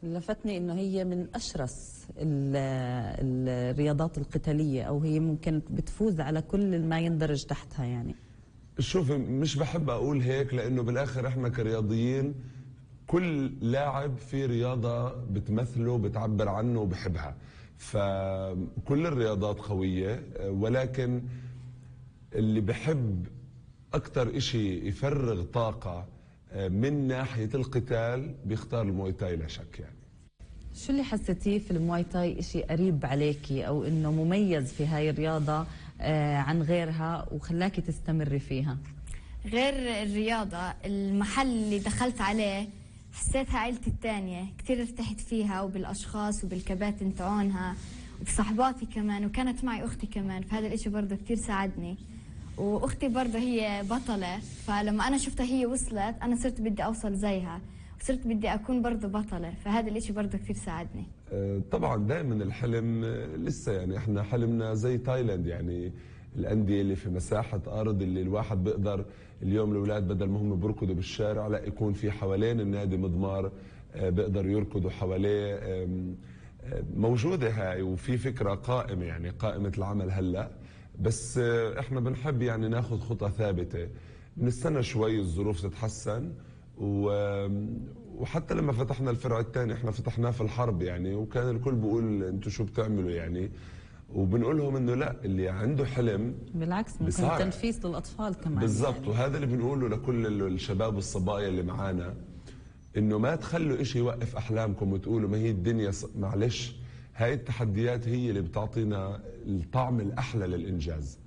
لفتني انه هي من اشرس الرياضات القتاليه، او هي ممكن بتفوز على كل ما يندرج تحتها يعني. شوف، مش بحب اقول هيك، لانه بالاخر احنا كرياضيين كل لاعب في رياضه بتمثله بتعبر عنه وبحبها، فكل الرياضات قويه، ولكن اللي بحب اكثر اشي يفرغ طاقه من ناحيه القتال بيختار المواي تاي لا شك يعني. شو اللي حسيتيه في المواي تاي اشي قريب عليكي، او انه مميز في هاي الرياضه عن غيرها وخلاكي تستمري فيها؟ غير الرياضة، المحل اللي دخلت عليه حسيتها عائلتي الثانية، كتير ارتحت فيها وبالأشخاص وبالكباتن تاعونها وبصحباتي كمان، وكانت معي أختي كمان، فهذا الإشي برضه كتير ساعدني. وأختي برضه هي بطلة، فلما أنا شفتها هي وصلت أنا صرت بدي أوصل زيها، وصرت بدي أكون برضه بطلة، فهذا الإشي برضه كتير ساعدني. طبعا دائما الحلم لسه يعني، احنا حلمنا زي تايلاند يعني، الأندية اللي في مساحة أرض اللي الواحد بيقدر اليوم الأولاد بدل ما هم بيركضوا بالشارع، لا يكون في حوالين النادي مضمار بيقدروا يركضوا حواليه. موجودة هاي، وفي فكرة قائمة يعني، قائمة العمل هلأ، بس احنا بنحب يعني ناخذ خطى ثابتة، بنستنى شوي الظروف تتحسن. وحتى لما فتحنا الفرع الثاني احنا فتحناه في الحرب يعني، وكان الكل بيقول انتوا شو بتعملوا يعني، وبنقول لهم انه لا، اللي عنده حلم بالعكس ممكن تنفيس للاطفال كمان بالضبط يعني. وهذا اللي بنقوله لكل الشباب والصبايا اللي معانا، انه ما تخلوا إشي يوقف احلامكم وتقولوا ما هي الدنيا معلش، هاي التحديات هي اللي بتعطينا الطعم الاحلى للانجاز.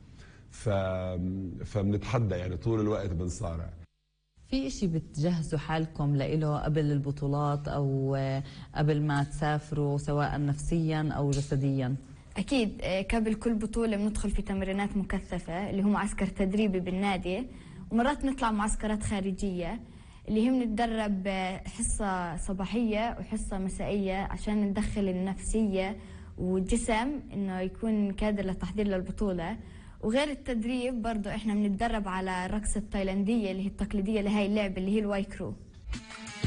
فبنتحدى يعني طول الوقت بنصارع. في إشي بتجهزوا حالكم لإله قبل البطولات أو قبل ما تسافروا، سواء نفسيا أو جسديا؟ أكيد، قبل كل بطولة بندخل في تمرينات مكثفة اللي هو معسكر تدريبي بالنادي، ومرات نطلع معسكرات خارجية اللي هي بنتدرب حصة صباحية وحصة مسائية عشان ندخل النفسية والجسم إنه يكون قادر للتحضير للبطولة. وغير التدريب برضو إحنا بنتدرب على الرقصة التايلاندية اللي هي التقليدية لهاي اللعبة اللي هي الواي كرو.